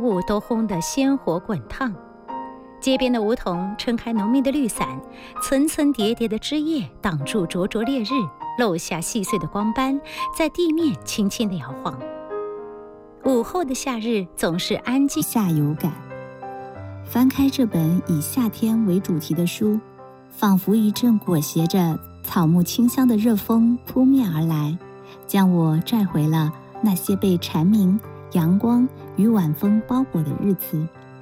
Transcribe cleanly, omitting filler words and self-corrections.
物都烘得鲜活滚烫。街边的梧桐撑开浓密的绿伞，层层叠叠的枝叶挡住灼灼烈日，漏下细碎的光斑，在地面轻轻地摇晃。午后的夏日总是安静夏有感。翻开这本以夏天为主题的书，仿佛一阵裹挟着草木清香的热风扑面而来，将我拽回了那些被蝉鸣、阳光与晚风包裹的日子。